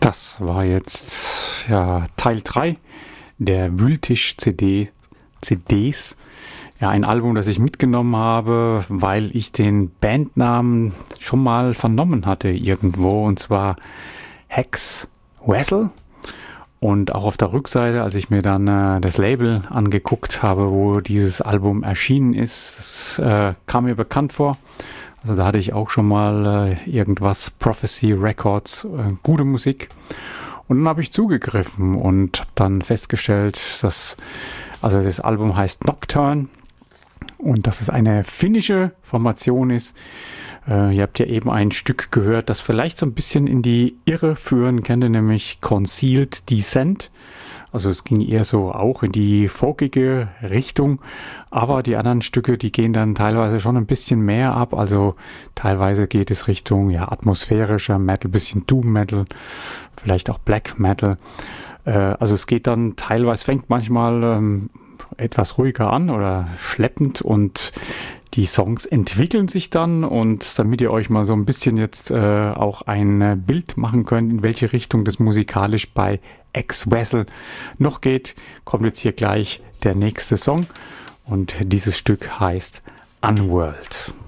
Das war jetzt ja Teil 3 der Wühltisch-CDs. Ja, ein Album, das ich mitgenommen habe, weil ich den Bandnamen schon mal vernommen hatte irgendwo, und zwar Hex Wessel. Und auch auf der Rückseite, als ich mir dann das Label angeguckt habe, wo dieses Album erschienen ist, das kam mir bekannt vor. Also da hatte ich auch schon mal irgendwas, Prophecy Records, gute Musik. Und dann habe ich zugegriffen und habe dann festgestellt, dass das Album heißt Nocturne und dass es eine finnische Formation ist. Ihr habt ja eben ein Stück gehört, das vielleicht so ein bisschen in die Irre führen könnte, nämlich Concealed Descent. Also es ging eher so auch in die folkige Richtung, aber die anderen Stücke, die gehen dann teilweise schon ein bisschen mehr ab. Also teilweise geht es Richtung atmosphärischer Metal, bisschen Doom Metal, vielleicht auch Black Metal. Also es geht dann teilweise, fängt manchmal etwas ruhiger an oder schleppend, und die Songs entwickeln sich dann, und damit ihr euch mal so ein bisschen jetzt auch ein Bild machen könnt, in welche Richtung das musikalisch bei Hex Wessel noch geht, kommt jetzt hier gleich der nächste Song, und dieses Stück heißt Unworld.